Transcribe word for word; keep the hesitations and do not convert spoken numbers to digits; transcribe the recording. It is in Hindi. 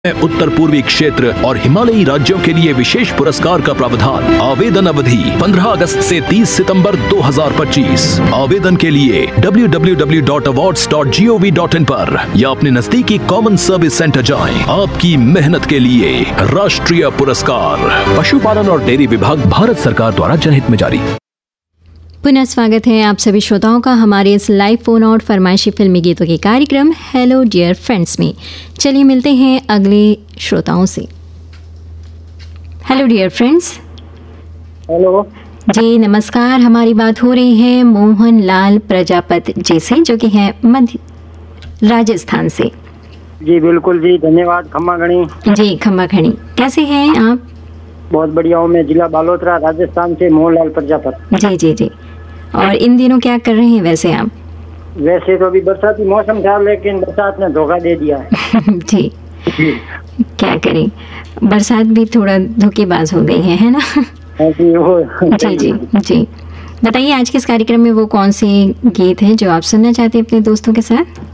उत्तर पूर्वी क्षेत्र और हिमालयी राज्यों के लिए विशेष पुरस्कार का प्रावधान। आवेदन अवधि पंद्रह अगस्त से तीस सितंबर दो हज़ार पच्चीस। आवेदन के लिए W W W dot awards dot G O V dot in पर या अपने नजदीकी कॉमन सर्विस सेंटर जाएं। आपकी मेहनत के लिए राष्ट्रीय पुरस्कार। पशुपालन और डेयरी विभाग, भारत सरकार द्वारा जनहित में जारी। पुनः स्वागत है आप सभी श्रोताओं का हमारे इस लाइव फोन आउट फरमाइशी फिल्मी गीतों के कार्यक्रम हेलो डियर फ्रेंड्स में। चलिए मिलते हैं अगले श्रोताओं से। Hello dear friends. हेलो जी नमस्कार, हमारी बात हो रही है मोहन लाल प्रजापति जी से, जो कि है मध्य राजस्थान से। जी बिल्कुल जी, धन्यवाद। खम्मा घणी जी खम्मा घणी, कैसे हैं आप? बहुत बढ़िया हूँ मैं। जिला बालोतरा राजस्थान से मोहन लाल प्रजापति। जी जी जी। और इन दिनों क्या कर रहे हैं वैसे आप? वैसे तो अभी बरसाती मौसम था, लेकिन बरसात ने धोखा दे दिया है। जी क्या करें, बरसात भी थोड़ा धोखेबाज हो गई है, है ना? जी वो जी जी जी। बताइए आज के इस कार्यक्रम में वो कौन से गीत हैं जो आप सुनना चाहते हैं अपने दोस्तों के साथ?